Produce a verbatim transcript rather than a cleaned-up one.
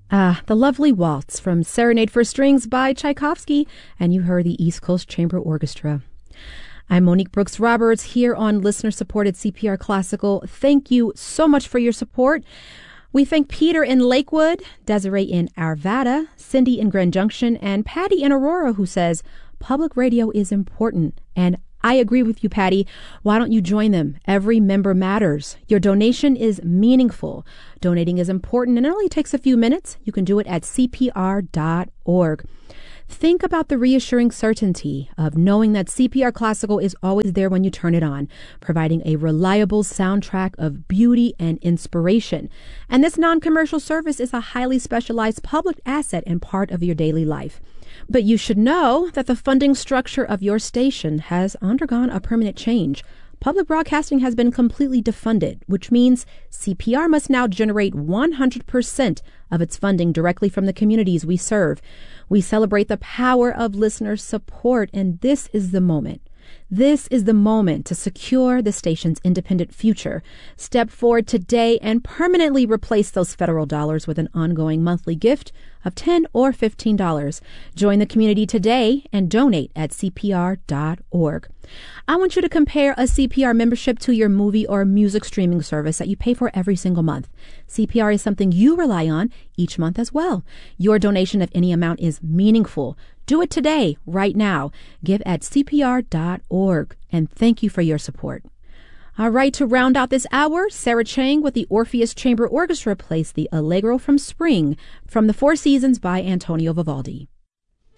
Ah, the lovely waltz from Serenade for Strings by Tchaikovsky, and you heard the East Coast Chamber Orchestra. I'm Monique Brooks Roberts here on listener-supported C P R Classical. Thank you so much for your support. We thank Peter in Lakewood, Desiree in Arvada, Cindy in Grand Junction, and Patty in Aurora, who says, public radio is important, and I agree with you, Patty. Why don't you join them? Every member matters. Your donation is meaningful. Donating is important, and it only takes a few minutes. You can do it at C P R dot org. Think about the reassuring certainty of knowing that C P R Classical is always there when you turn it on, providing a reliable soundtrack of beauty and inspiration. And this non-commercial service is a highly specialized public asset and part of your daily life. But you should know that the funding structure of your station has undergone a permanent change. Public broadcasting has been completely defunded, which means C P R must now generate one hundred percent of its funding directly from the communities we serve. We celebrate the power of listener support, and this is the moment. This is the moment to secure the station's independent future. Step forward today and permanently replace those federal dollars with an ongoing monthly gift of ten dollars or fifteen dollars. Join the community today and donate at C P R dot org. I want you to compare a C P R membership to your movie or music streaming service that you pay for every single month. C P R is something you rely on each month as well. Your donation of any amount is meaningful. Do it today, right now. Give at C P R dot org. And thank you for your support. All right, to round out this hour, Sarah Chang with the Orpheus Chamber Orchestra plays the Allegro from Spring from the Four Seasons by Antonio Vivaldi.